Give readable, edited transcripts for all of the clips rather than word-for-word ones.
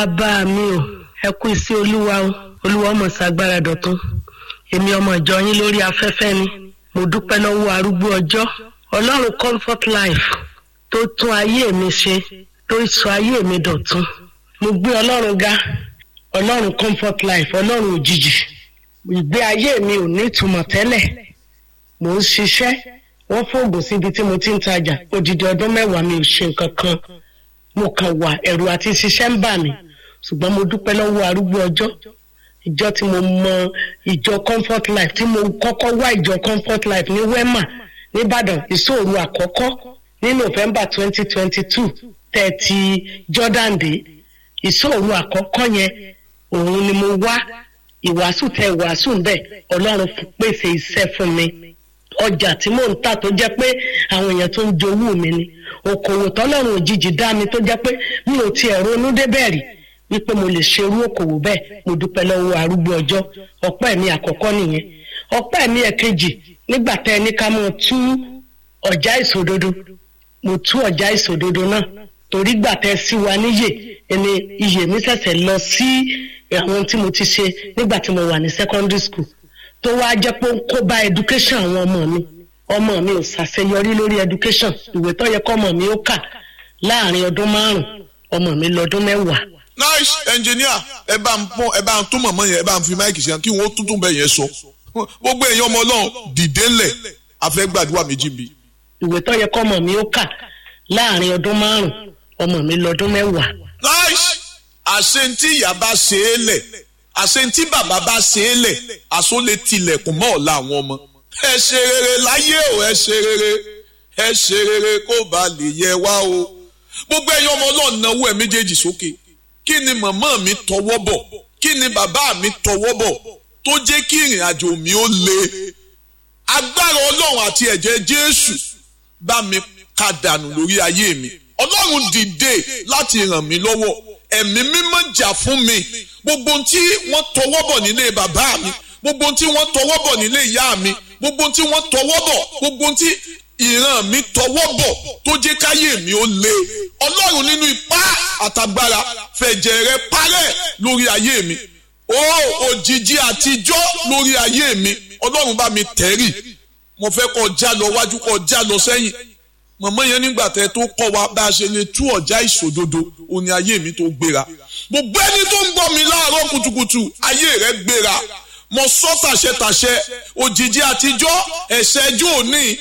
bàbá mi ò ẹ kú sí olúwa o, olúwa ọmọ ṣàgbára dọ̀tun. Èmi ọmọ ìjọ yín lórí afẹ́fẹ́ ni. Mo dúpẹ́ lọ́wọ́ arúgbó ọjọ́, Ọlọ́run Comfort Life tó tún ayé mi ṣe, tó sọ ayé mi dọ̀tun. Mo gbé Ọlọ́run ga, Ọlọ́run Comfort Life, Ọlọ́run òjijì. Ìgbé ayé mi ò ní ìtumọ̀ tẹ́lẹ̀. Mo ń ṣiṣẹ́, wọ́n fòògùn síbi tí mo ti ń tajà. Odidi ọdún 10 mi ò ṣe nǹkan kan. Mo kàn wà, ẹ̀rù àti ṣiṣẹ́ ń bà mí. Ṣùgbọ́n mo dúpẹ́ lọ́wọ́ arúgbó ọjọ́. Ìjọ tí mo mọ ìjọ Comfort Life, tí mo kọ́kọ́ wá ìjọ Comfort Life ní Wema nìbàdàn, ìṣòro àkọ́kọ́ ní November 2022 30 Jordan Day. Ìṣòro àkọ́kọ́ yẹn òun ni mo wá. Ìwàásù tẹ ìwàásù ń bẹ̀, Ọlọ́run pèsè iṣẹ́ fún mi. Ọjà tí mò ń tà tó jẹ́ pé àwọn èèyàn tó ń jowú mi ni. Okòwò tọ́lọ́run òjijì dá mi tó jẹ́ pé mi ò tiẹ̀ ronú débẹ̀ rí wípé mo lè ṣerú okòwò bẹ́ẹ̀. Mo dúpẹ́ lọ́wọ́ arúgbó ọjọ́. Ọpẹ́ mi àkọ́kọ́ nìyẹn. Ọpẹ́ mi ẹ̀kejì, nígbà tẹ́ ní ká mọ̀ tú ọjà ìsòdodo. Mo tú ọjà ìsòdodo náà torí gbà tẹ́ sí wa níyè, ẹni iyè mi ṣẹ̀ṣẹ̀ lọ sí àwọn tí mo ti ṣe nígbà tí mo wà ní secondary school. Tó wá jẹ́ pé ó ń kó bá education àwọn ọmọ mi. Ọmọ mi ò ṣàṣeyọrí lórí education. Ìwé tó yẹ kọ́ ọmọ mi ó kà láàrin ọdún 5, ọmọ mi lọ́dún 10. Nice engineer, ẹ bá ń tún mọ̀mọ́ yẹn, ẹ bá ń fi máìkì sí kí wọ́n tún bẹ́ẹ̀ yẹn sọ. Gbogbo èèyàn ọmọ Ọlọ́run dìde ńlẹ̀, a fẹ́ gbàdúrà méjì bí. Ìwé tó yẹ kọ́ ọmọ mi ó kà láàrin ọdún 5, ọmọ mi lọ́dún 10. Nice, àṣentí ìyá bá ṣe é lẹ̀, àṣentí bàbá bá ṣe é lẹ̀, àṣọ lè tilẹ̀kùn mọ́ ọ̀la àwọn ọmọ. Ẹ ṣe rere láyé o, ẹ ṣe rere, ẹ ṣe rere kó ba lè yẹ wá o. Gbogbo èèyàn ọmọ Ọlọ́run náwó ẹ méjèèjì sókè. Kí ni màmá mi tọwọ́ bọ̀? Kí ni bàbá mi tọwọ́ bọ̀ tó jẹ́ kí ìrìn àjò mi ó le? Agbára Ọlọ́run àti ẹ̀jẹ̀ Jésù bá mi ká dànù lórí ayé mi. Ọlọ́run dìde láti ràn mí lọ́wọ́. Ẹ̀mí mímọ́ jà fún mi. Gbogbo ohun tí wọ́n tọwọ́ bọ̀ nílé bàbá mi, gbogbo ohun tí wọ́n tọwọ́ bọ̀ nílé ìyá mi, gbogbo ohun tí wọ́n tọwọ́ bọ̀, gbogbo ohun tí ìran mi tọwọ́ bọ̀ tó jẹ́ káyé mi ó le. Ọlọ́run nínú ipá àtàgbára fẹ̀jẹ̀ rẹ̀ parẹ́ lórí ayé mi. Ó òjìji àtijọ́ lórí ayé mi. Ọlọ́run bá mi tẹ̀rì. Mo fẹ́ kó já lọ wájú, kó já lọ sẹ́yìn. Màmá yẹn nígbà tẹ́ tó kọ́ wa bá a ṣe lè tú ọjà ìṣòdodo, ó ní ayé mi tó gbéra. Gbogbo ẹni tó ń gbọ́ mi láàárọ̀ kùtùkùtù, ayé rẹ̀ gbéra. Mo sọ tàṣẹtàṣẹ, òjìji àtijọ́, ẹ̀ṣẹ̀ ẹjọ́ òní,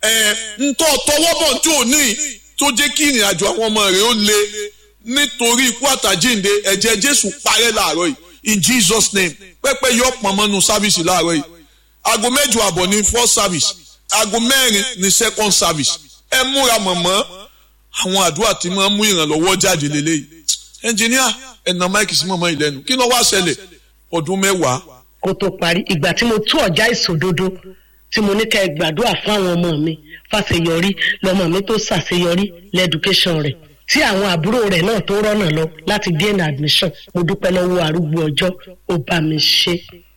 ntọ́ tọwọ́bọ̀ tó òní tó jẹ́ kí ìrìn àjò àwọn ọmọ rẹ̀ ó le nítorí ikú àtàjíǹde, ẹ̀jẹ̀ Jésù parẹ́ láàárọ̀ yìí. In Jesus name, pẹ́pẹ́ yọ pọ̀nmọ́nù sáfìsì láàárọ̀ yìí. Aago 8 ní first service, aago 4 ní second service. Ẹ múra mọ̀mọ́, àwọn àdúrà tí máa ń mú ìrànlọ́wọ́ jáde lélẹ́yìí. Ẹnjìníà, ẹ̀nà máìkì sí mọ̀mọ́ ìlẹ́nu. Kí ló wá ṣẹlẹ̀? Ọdún 10. Kó tó parí, ìgbà tí mo tú ọjà ìsòdodo tí mo ní ká ẹ gbàdúrà fún àwọn ọmọ mi fàṣeyọrí, lọmọ mi tó ṣàṣeyọrí lẹ́dúkéṣọ̀n rẹ̀, tí àwọn àbúrò rẹ̀ náà tó rọ́nà lọ láti gain admission. Mo dúpẹ́ lọ́wọ́ arúgbó ọjọ́, ó bá mi ṣe.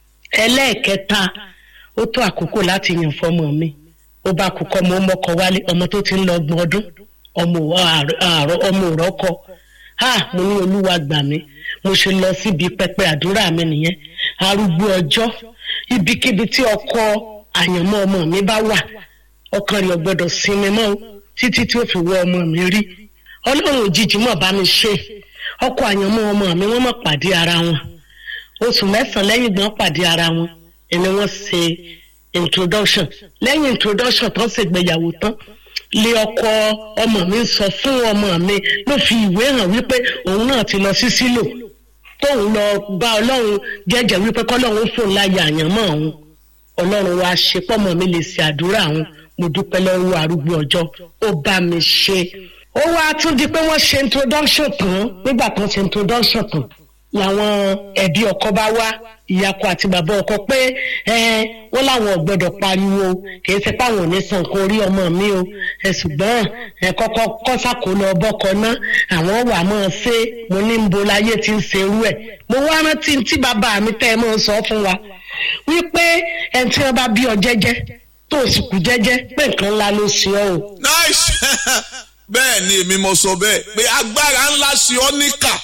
Ẹlẹ́ẹ̀kẹta, ó tó àkókò láti yàn fọmọ mi. Ó bá kúkọ mo mọ́kọ wálé, ọmọ tó ti ń lọ 30 ọdún, ọmọ òrọ́kọ. Mo ní Olúwa gbà mí. Mo ṣe lọ síbi pẹpẹ àdúrà mi nìyẹn. Arúgbó ọjọ́, ibikíbi tí ọkọ àyànmọ́ ọmọ mi bá wà, ọkàn rẹ̀ ò gbọdọ̀ sinmi mọ́ títí tí ó fi wọ ọmọ mi rí. Ọlọ́run òjijì mọ̀ bá mi ṣe. Ọkọ àyànmọ́ ọmọ mi wọ́n mọ̀ pàdé ara wọn. Oṣù 9 lẹ́yìn gbọ́n pàdé ara wọn, ẹni wọ́n ṣe introduction. Lẹ́yìn introduction tán ṣègbéyàwó tán, lé ọkọ ọmọ mi sọ fún ọmọ mi, ló fi ìwé hàn wípé òun náà ti lọ sí sílò, tóun lọ bá Ọlọ́run jẹ́jẹ́ wípé kọ́lọ́run fòun láyé àyànmọ́ òun. Ọlọ́run wa ṣe pọ́mọ mi lè ṣe àdúrà òun. Mo dúpẹ́ lọ́wọ́ arúgbó ọjọ́, ó bá mi ṣe. Ó wá tún di pé wọ́n ṣe introduction tán. Nígbà kan ṣe introduction tán làwọn ẹbí ọkọ bá wá, ìyàkọ àti bàbá ọkọ pé wọ́n láwọn ò gbọ́dọ̀ pariwo, kìí ṣe páwọn ò ní san nǹkan orí ọmọ mi o, ṣùgbọ́n kọ́kọ́ kọ́sàkó lọ bọ́kọ náà, àwọn wà mọ́ ṣe. Mo ní ń bo láyé tí ń ṣerú ẹ̀. Mo wá rántí tí bàbá mi tẹ́ ẹ mọ́ sọ fún wa wípé ẹni tí wọ́n bá bí ọ jẹ́jẹ́ tó sì kú jẹ́jẹ́ pé nǹkan ńlá ló ṣe ọ́ o. Nice. Bẹ́ẹ̀ ni èmi mo sọ bẹ́ẹ̀ pé agbára ńlá ṣe ọ́ níkà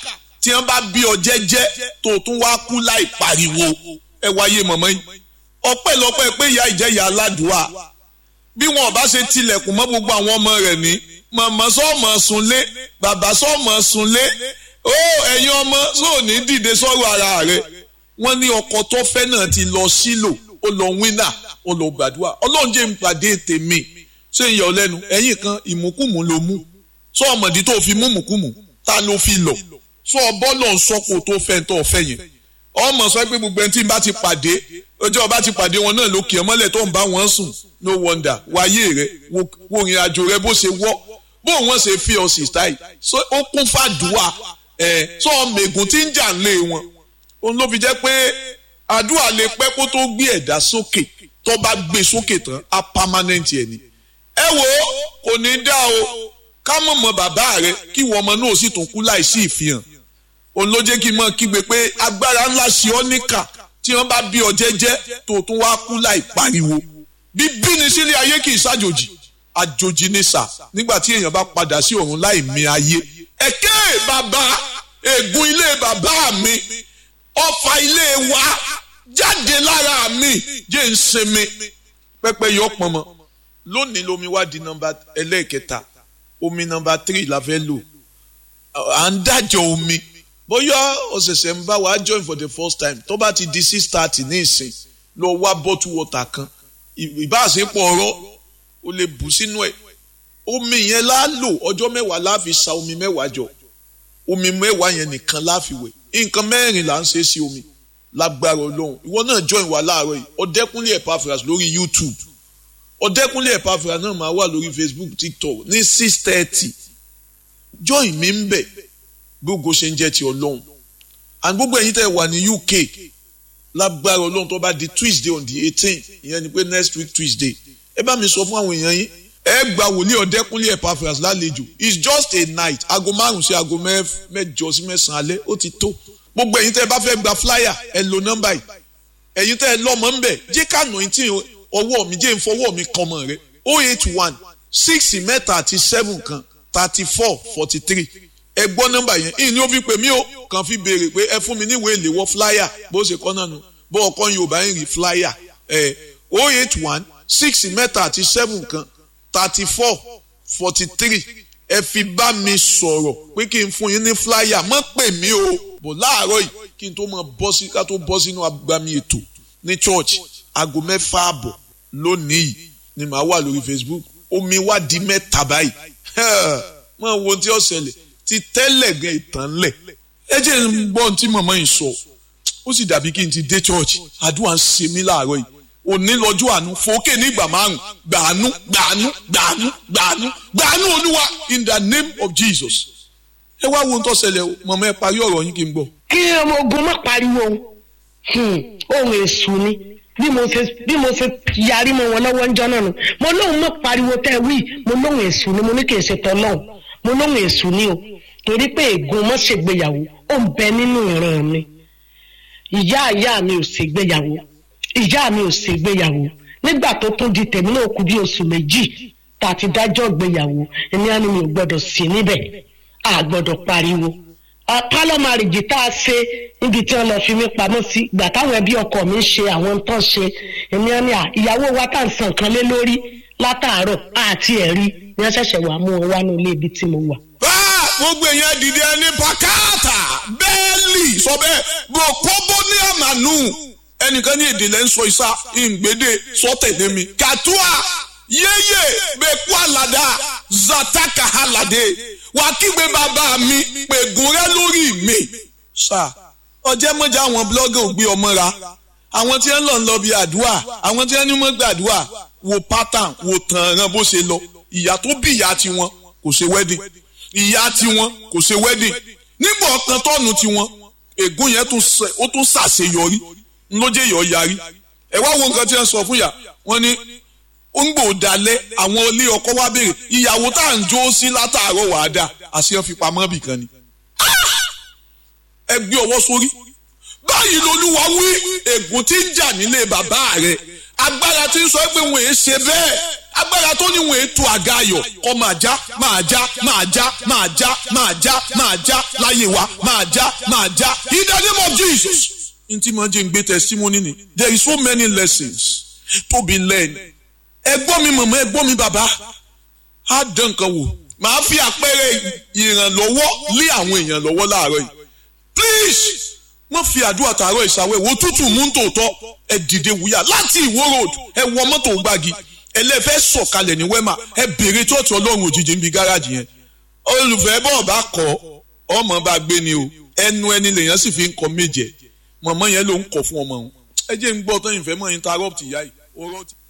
tí wọ́n bá bí ọ jẹ́jẹ́ tó tún wá kú láì pariwo ẹ wáyé mọ̀mọ́ yìí ọpẹ́lọpẹ́ pé ìyá ìjẹ́yà aládùúà bí wọn bá ṣe tilẹ̀kùn mọ́ gbogbo àwọn ọmọ rẹ̀ ní mọ̀mọ́ sọ́ọ̀mọ̀ sunlé bàbá sọ́ọ̀mọ̀ sunlé ó ẹ̀yin ọmọ sóò ní dìde sọ́rọ̀ ara rẹ̀ wọ́n ní ọkọ tó fẹ́ náà ti lọ sílò ó lọ wínà ó lọ gbàdúrà ọlọ́run jẹ́ ìpàdé tèmi ṣé ń yọ lẹ́nu ẹ̀yìn kan ìmùkùmù ló mú sọ ọmọdé tó fi mú mùkùmù ta ló fi lọ sọ bọ́ọ̀lù sọ́kò tó fẹ́ tó fẹ́ yẹn ọmọ sọ pé gbogbo ẹni tí n bá ti pàdé ọjọ́ ọba ti pàdé wọn náà lókè ọmọlẹ̀ tó ń bá wọn sùn no wonder wáyé rẹ wo ìrìn àjò rẹ bó ṣe wọ́ bó wọn ṣe fi ọ sí táì ó kún fàdúà sọ mẹ̀gùn tí ń jà ń lé wọn òun ló fi jẹ́ pé àdúrà lè pẹ́ kó tó gbé ẹ̀dá sókè tó bá gbé sókè tán á permanent ẹ̀ ni ẹ wo kò ní dá o ká mọ̀ mọ́ bàbá rẹ kí wọ́n ọmọ náà sì tún kú láìsí ìfihàn òun ló jẹ́ kí n mọ̀ kígbe pé agbára ńlá ṣe ọ́ níkà tí wọ́n bá bí ọ jẹ́jẹ́ tó tún wá kú láì pariwo bíbí ni sílé ayé kì í ṣàjòjì àjòjì ni sà nígbà tí èèyàn bá padà sí ọ̀run láì mí ayé ẹ̀kẹ́ bàbá ègún ilé bàbá mi ọfà ilé wa jáde lára mi jẹ́ ń sinmi pẹ́pẹ́ yọ pọnmọ lónìí lomi wá di nọ́mbà ẹlẹ́ẹ̀kẹta omi nọ́mbà 3 la fẹ́ lò à ń dájọ́ omi bóyá ọ̀sẹ̀sẹ̀ ń bá wa join for the first time tó bá ti di 6:30 ní ìsìn lọ wá bottle water kan ìbáṣepọ̀ ọ̀rọ̀ o lè bù sínú ẹ̀ omi yẹn la lò ọjọ́ 10 la fi sa omi 10 jọ omi 10 yẹn nìkan la fi wẹ̀ nǹkan 4 là ń ṣe sí omi lágbára Ọlọ́run ìwọ náà join wa láàárọ̀ yìí Ọ̀dẹ́kúnlé Epaphras lórí YouTube Ọ̀dẹ́kúnlé Epaphras náà máa wà lórí Facebook TikTok ní 6:30 join mi ń bẹ̀ gbogbo ṣe ń jẹ́ ti Ọlọ́run and gbogbo ẹ̀yin tẹ́ wà ní UK lágbára Ọlọ́run tó bá di Tuesday on the 18th ìyẹn ni pé next week Tuesday ẹ bá mi sọ fún àwọn èèyàn yín ẹ gba wòlíì Ọ̀dẹ́kúnlé Epaphras lálejò it's just a night aago 5 sí aago 8 sí 9 alẹ́ ó ti tó gbogbo ẹ̀yin tẹ́ bá fẹ́ gba flyer ẹ lo nọ́mbà yìí ẹ̀yin tẹ́ lọ́mọ ń bẹ̀ jẹ́ ká nà tí ọwọ́ mi jẹ́ ìfọwọ́ mi kan mọ̀ rẹ 081 6 mẹ́ta àti 7 kan 34 43 ẹ gbọ́ nọ́mbà yẹn ìní ó fi pè mí o kàn fi béèrè pé ẹ fún mi níwèé ìléwọ́ flyer bó ṣe kọ́ náà nù bó ọkọ Yorùbá ń rí flyer 081 6 mẹ́ta àti 7 kan 34 43 ẹ fi bá mi sọ̀rọ̀ pé kí n fún yín ní flyer mọ́ pè mí o bò láàárọ̀ yìí kí n tó mọ bọ́ sí ká tó bọ́ sínú agbami ètò ní church aago 6:30 lónìí ni màá wà lórí Facebook omi wá di 3 báyìí mọ wo ohun tí ó ṣẹlẹ̀ ti tẹ́lẹ̀ gan ìtàn lẹ̀ ẹ jẹ́ ń gbọ́ ohun tí màmá yìí sọ ó sì dàbí kí n ti dé church àdúrà ń ṣe mí láàárọ̀ yìí òní lọ́jọ́ àánú fòókè ní ìgbà 5 gbàánú gbàánú gbàánú gbàánú gbàánú Olúwa in the name of Jesus ẹ wá wo ohun tó ṣẹlẹ̀ o màmá ẹ parí ọ̀rọ̀ yín kí n gbọ́. kí ọmọ ogun má pariwo ohun èṣù ni bí mo ṣe yarí mọ́ wọn lọ́wọ́ ń jọ náà nù mo lóun má pariwo tẹ́ wí mo lóun èṣù ni mo ní kì í ṣe tọ́lọ́hùn mo lóun èṣù ni o torí pé ègún má ṣègbéyàwó ó ń bẹ nínú ìran mi ìyá mi ò ṣègbéyàwó ìyá mi ò ṣègbéyàwó nígbà tó tún di tèmi náà kù bí oṣù 2 tá a ti dájọ́ ìgbéyàwó ẹni á ní mi ò gbọ́dọ̀ sí níbẹ̀ a gbọ́dọ̀ pariwo pálọ́màrìjì tá a ṣe níbi tí wọ́n lọ fi mí pamọ́ sí ìgbà táwọn ẹbí ọkọ mi ń ṣe àwọn tó ń ṣe ẹni á ní ìyàwó wa tá à ń san kan lé lórí látàárọ̀ àti ẹ̀rí ni wọ́n ṣẹ̀ṣẹ̀ wà mú wọn wá ní ilé ibi tí mo wà. gbogbo èèyàn dìde ẹni pàkátà bẹ́ẹ̀lì sọ bẹ́ẹ̀ bò kóbó ní àmàlù ẹnìkan ní èdè lẹ́ ń sọ ìsá ìgbédè sọ́tẹ̀lé mi kàtúà yéyé bẹ́ẹ̀kú àlàdà zataka àlàdé wà kígbe bàbá mi pègùn rẹ lórí mi. sà ọjẹ́ mọ́jà àwọn blọ́gà ò gbé ọmọ ra àwọn tí wọ́n lọ bí àdúrà àwọn tí wọ́n ní mọ́ gbàdúrà wò pátán wò tàn ẹ̀ràn bó ṣe lọ ìyá tó bí ìyá tiwọn kò ṣe wedding ìyá tiwọn kò ṣe wedding nígbà ọ̀kan tọ́ọ̀nù tiwọn ègún yẹn ó tún ṣàṣeyọrí ńlọ́jẹ́ yọ̀ yarí ẹ wá wo nǹkan tí wọ́n sọ fún yà wọ́n ní ó ń gbò dalẹ̀ àwọn ilé ọkọ wá béèrè ìyàwó tá à ń jó sí látàárọ̀ wàá dà àṣeyàn fi pamọ́ bì kan ni. ẹ gbé ọwọ́ sórí báyìí lolúwa wí ègún tí ń jà nílé bàbá rẹ̀ agbára tí ń sọ pé wọn èé ṣe bẹ́ẹ̀ agbára tó níwọ̀n ètò àga ayọ̀ kọ́ máa já máa já máa já máa já máa já máa já láyé wa máa já máa já in the name of Jesus. n tí mo jẹ́ ń gbé testimony ni there is so many lessons to be learned. ẹgbọ́n mi mọ̀mọ́ ẹgbọ́n mi bàbá á dán nǹkan wò màá fi àpẹẹrẹ ìrànlọ́wọ́ lé àwọn èèyàn lọ́wọ́ láàárọ̀ yìí please wọ́n fi àdúrà tààrọ̀ ìsàwẹ̀ wo tútù mú tòótọ́ ẹ dìde wúyà láti Ìwó road ẹ wọ mọ́tò gbági ẹlẹ́fẹ́ sọ̀kalẹ̀ ní wẹ́mà ẹ bèrè tóòtù ọlọ́run òjijì níbi gáràjì yẹn olùfẹ́ bọ́ọ̀ bá kọ́ ọmọ bá gbé ni o ẹnu ẹni lèèyàn sì fi ń kọ méje mọ̀mọ́ yẹn ló ń kọ̀ fún ọmọ òun ẹ jẹ́ ń gbọ́ tán ìfẹ́ mọ́ interrupt ìyá yìí.